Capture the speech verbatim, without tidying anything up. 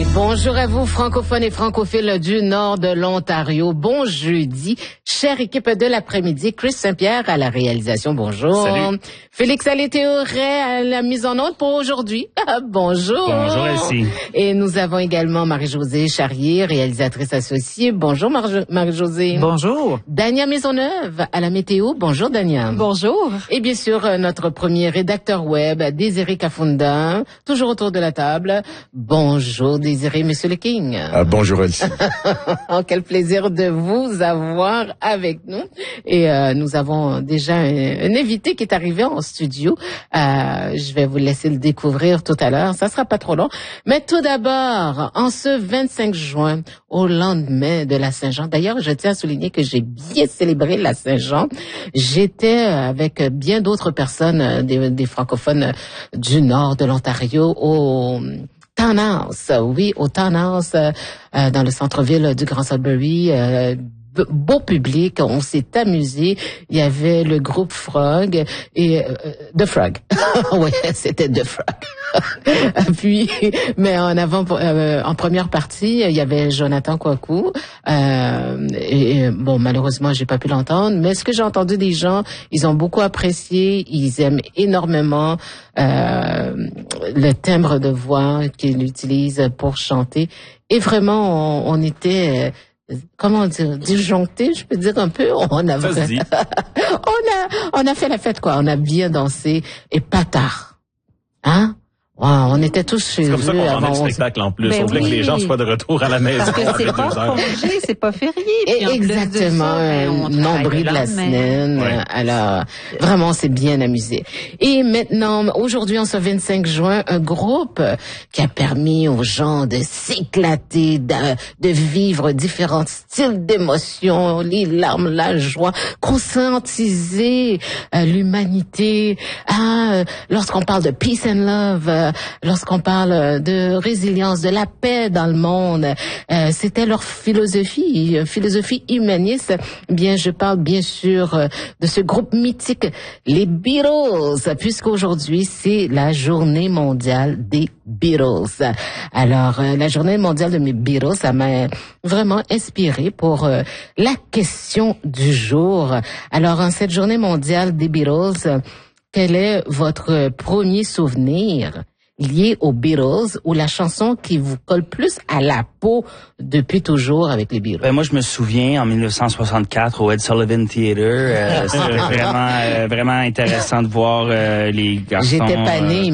Et bonjour à vous, francophones et francophiles du nord de l'Ontario. Bon jeudi, chère équipe de l'après-midi. Chris Saint-Pierre à la réalisation, bonjour. Salut. Félix Alé-Théoret à la mise en onde pour aujourd'hui. Bonjour. Bonjour, Elsie. Et nous avons également Marie-Josée Charrier, réalisatrice associée. Bonjour Mar- Marie-Josée. Bonjour. Dania Maisonneuve à la météo. Bonjour Dania. Bonjour. Et bien sûr, notre premier rédacteur web, Désiré Cafunda, toujours autour de la table. Bonjour Désiré, Monsieur le King. Ah, bonjour Elsie. Oh, quel plaisir de vous avoir avec nous. Et euh, nous avons déjà un, un invité qui est arrivé en studio. Euh, je vais vous laisser le découvrir tout à l'heure. Ça sera pas trop long. Mais tout d'abord, en ce vingt-cinq juin, au lendemain de la Saint-Jean. D'ailleurs, je tiens à souligner que j'ai bien célébré la Saint-Jean. J'étais avec bien d'autres personnes, des, des francophones du nord de l'Ontario, au Townhouse, oui, au Townhouse, euh, dans le centre-ville du Grand Sudbury. Euh, beau public, on s'est amusé. Il y avait le groupe Frog et euh, The Frog. Oui, c'était The Frog. Puis, mais en avant, euh, en première partie, il y avait Jonathan Kouakou. Euh, et, bon, malheureusement, j'ai pas pu l'entendre. Mais ce que j'ai entendu des gens, ils ont beaucoup apprécié. Ils aiment énormément euh, le timbre de voix qu'il utilise pour chanter. Et vraiment, on, on était comment dire, disjoncté, je peux dire un peu. On a, Ça se dit. on a, on a fait la fête, quoi. On a bien dansé et pas tard. Hein? Wow, on était tous chez eux. C'est comme ça qu'on avant en a le onze. spectacle en plus. Ben on voulait oui. que les gens soient de retour à la maison. Parce que c'est après pas deux heures. congé, c'est pas férié. Puis en plus de Exactement, ça, ben, on un travaille nombril de le la lendemain. semaine. Ouais. Alors, vraiment, on s'est bien amusé. Et maintenant, aujourd'hui, en ce vingt-cinq juin, un groupe qui a permis aux gens de s'éclater, de, de vivre différents styles d'émotions, les larmes, la joie, conscientiser euh, l'humanité. Ah, euh, lorsqu'on parle de peace and love, euh, lorsqu'on parle de résilience, de la paix dans le monde, euh, c'était leur philosophie, euh, philosophie humaniste. Bien, je parle bien sûr euh, de ce groupe mythique, les Beatles, puisqu'aujourd'hui c'est la journée mondiale des Beatles. Alors, euh, la journée mondiale des Beatles, ça m'a vraiment inspiré pour euh, la question du jour. Alors, en cette journée mondiale des Beatles, quel est votre premier souvenir lié aux Beatles ou la chanson qui vous colle plus à la peau depuis toujours avec les Beatles? Ben moi, je me souviens, en dix-neuf cent soixante-quatre, au Ed Sullivan Theatre, euh, c'était vraiment, euh, vraiment intéressant de voir euh, les garçons. J'étais pas née,